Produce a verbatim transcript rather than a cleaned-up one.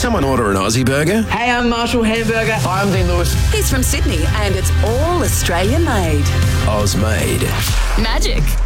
someone order an Aussie burger? Hey, I'm Marshall Hamburger. Hi, I'm Dean Lewis. He's from Sydney and it's all Australian made. Oz made. Magic.